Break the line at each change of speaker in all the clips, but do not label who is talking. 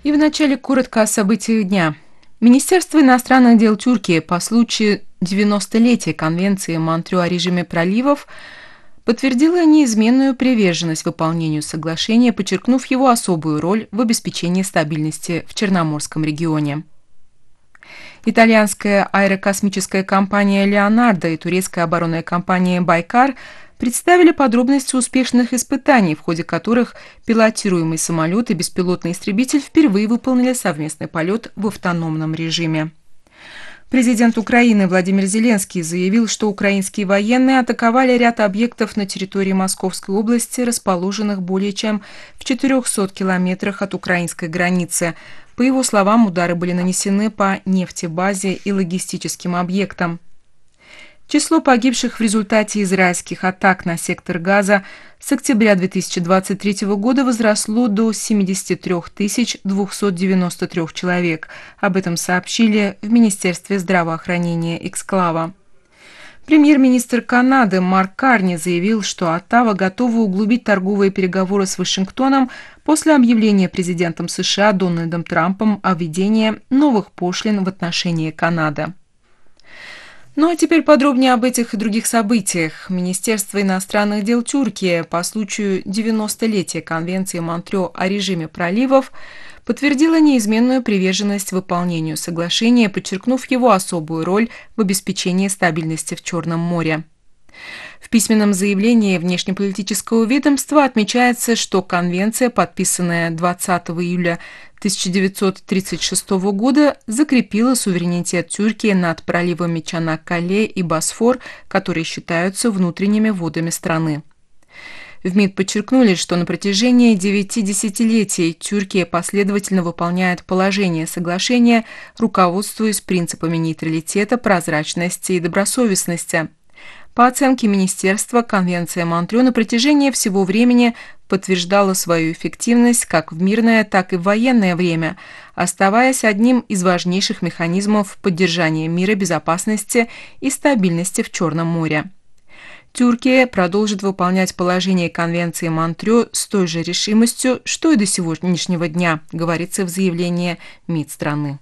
И вначале коротко о событиях дня. Министерство иностранных дел Тюркии по случаю 90-летия Конвенции Монтрё о режиме проливов подтвердило неизменную приверженность выполнению соглашения, подчеркнув его особую роль в обеспечении стабильности в Черноморском регионе. Итальянская аэрокосмическая компания «Леонардо» и турецкая оборонная компания «Байкар» представили подробности успешных испытаний, в ходе которых пилотируемый самолет и беспилотный истребитель впервые выполнили совместный полет в автономном режиме. Президент Украины Владимир Зеленский заявил, что украинские военные атаковали ряд объектов на территории Московской области, расположенных более чем в 400 километрах от украинской границы. По его словам, удары были нанесены по нефтебазе и логистическим объектам. Число погибших в результате израильских атак на сектор Газа с октября 2023 года возросло до 73 293 человек. Об этом сообщили в Министерстве здравоохранения эксклава. Премьер-министр Канады Марк Карни заявил, что Оттава готова углубить торговые переговоры с Вашингтоном после объявления президентом США Дональдом Трампом о введении новых пошлин в отношении Канады. Ну а теперь подробнее об этих и других событиях. Министерство иностранных дел Тюркии по случаю 90-летия Конвенции Монтрё о режиме проливов подтвердило неизменную приверженность выполнению соглашения, подчеркнув его особую роль в обеспечении стабильности в Черном море. В письменном заявлении внешнеполитического ведомства отмечается, что конвенция, подписанная 20 июля 1936 года, закрепила суверенитет Тюркии над проливами Чанаккале и Босфор, которые считаются внутренними водами страны. В МИД подчеркнули, что на протяжении 9 десятилетий Тюркия последовательно выполняет положения соглашения, руководствуясь принципами нейтралитета, прозрачности и добросовестности. По оценке министерства, Конвенция Монтрё на протяжении всего времени подтверждала свою эффективность как в мирное, так и в военное время, оставаясь одним из важнейших механизмов поддержания мира, безопасности и стабильности в Черном море. Тюркия продолжит выполнять положения Конвенции Монтрё с той же решимостью, что и до сегодняшнего дня, говорится в заявлении МИД страны.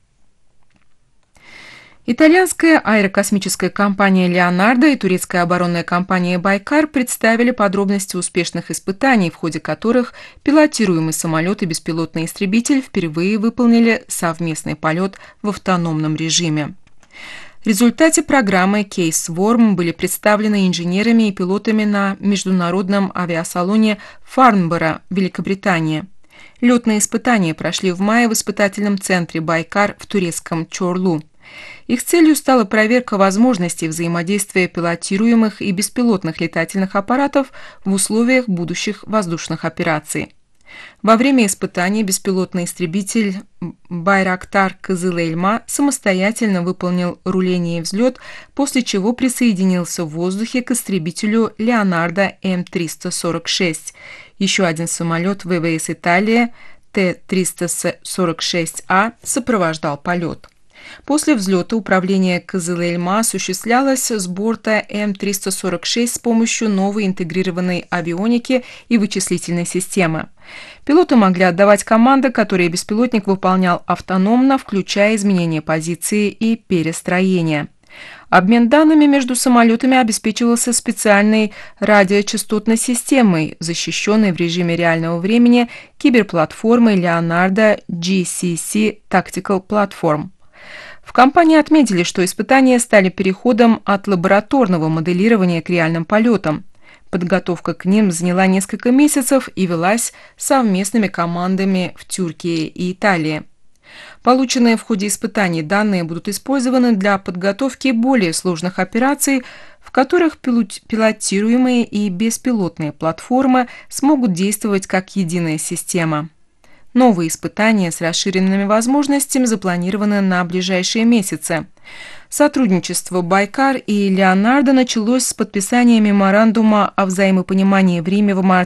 Итальянская аэрокосмическая компания «Леонардо» и турецкая оборонная компания «Байкар» представили подробности успешных испытаний, в ходе которых пилотируемый самолет и беспилотный истребитель впервые выполнили совместный полет в автономном режиме. В результате программы «Кейс Ворм» были представлены инженерами и пилотами на международном авиасалоне Фарнборо, Великобритания. Летные испытания прошли в мае в испытательном центре «Байкар» в турецком Чорлу. Их целью стала проверка возможностей взаимодействия пилотируемых и беспилотных летательных аппаратов в условиях будущих воздушных операций. Во время испытаний беспилотный истребитель «Байрактар Кызыл-Эльма» самостоятельно выполнил руление и взлет, после чего присоединился в воздухе к истребителю «Леонардо М-346». Еще один самолет ВВС Италии Т-346А сопровождал полет. После взлета управление Кызыл-Эльма осуществлялось с борта М-346 с помощью новой интегрированной авионики и вычислительной системы. Пилоты могли отдавать команды, которые беспилотник выполнял автономно, включая изменение позиции и перестроение. Обмен данными между самолетами обеспечивался специальной радиочастотной системой, защищенной в режиме реального времени киберплатформой Leonardo GCC Tactical Platform. В компании отметили, что испытания стали переходом от лабораторного моделирования к реальным полетам. Подготовка к ним заняла несколько месяцев и велась совместными командами в Тюркии и Италии. Полученные в ходе испытаний данные будут использованы для подготовки более сложных операций, в которых пилотируемые и беспилотные платформы смогут действовать как единая система. Новые испытания с расширенными возможностями запланированы на ближайшие месяцы. Сотрудничество «Байкар» и «Леонардо» началось с подписания меморандума о взаимопонимании в Риме в марте